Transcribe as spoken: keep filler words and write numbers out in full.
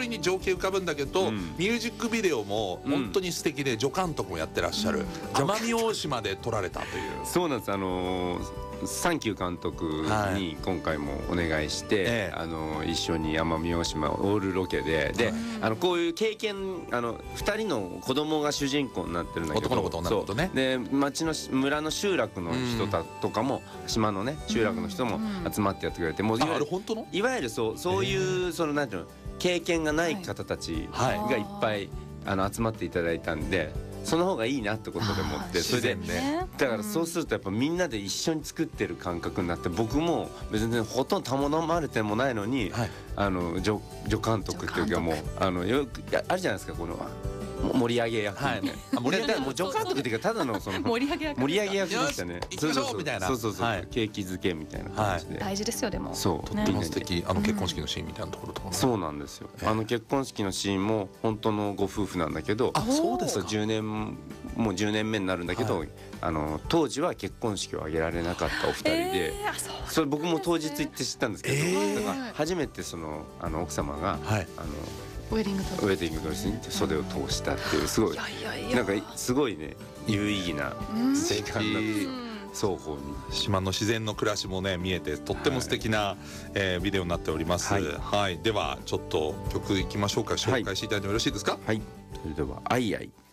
人に情景浮かぶんだけど、 うんミュージックビデオも本当に素敵で、助監督もやってらっしゃる、奄美大島で撮られたという。 そうなんです。あのーサンキュー監督に今回もお願いして、 ええあの一緒に奄美大島オールロケで、で、あのこういう経験、あのふたりの子供が主人公になってるんだけど、 男の子と女の子とね。 そうで、町の村の集落の人たとかも、島のね集落の人も集まってやってくれて、もういわあ、あゆるれ本当の？ いわゆるそうそういうそのなんていうの、経験がない方たちがいっぱいあの集まっていただいたんで、その方がいいなってことで思って、それでだからそうするとやっぱみんなで一緒に作ってる感覚になって、僕も別にほとんど頼まれてもないのに、 はい、 あの助助監督っていうか、もうあのよくあるじゃないですか、この盛り上げ役みたいな、あ盛り上げもう助監督っていうかただのその盛り上げ役盛り上げ役でしたね。 行きましょうみたいな。 そうそうそう、 はい、 景気づけみたいな感じで、 大事ですよ。でもそうとっても素敵。あの結婚式のシーンみたいなところとかね。 そうなんですよ。あの結婚式のシーンも本当のご夫婦なんだけど、 あ、そうですか。 じゅうねんもうじゅうねんめになるんだけど、はい、あの当時は結婚式を挙げられなかったお二人で、 えー、そうそれ僕も当日行って知ったんですけど、 えー、 だから初めてそのあの奥様が、はい、あのウェディングドレスに袖を通したっていう、すごいなんかすごいね有意義な時間だった双方に。 島の自然の暮らしもね見えて、とっても素敵な、はい、えー、ビデオになっております。はい、はい、ではちょっと曲いきましょうか。紹介していただいてもよろしいですか。 はい、はい、それでは「アイアイ」。